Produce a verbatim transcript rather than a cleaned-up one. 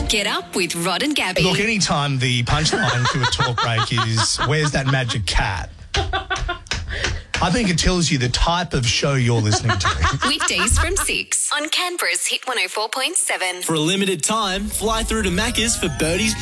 Get up with Rod and Gabby. Look, anytime the punchline to a talk break is, where's that magic cat? I think it tells you the type of show you're listening to. Weekdays from six on Canberra's Hit one oh four point seven. For a limited time, fly through to Macca's for Birdie's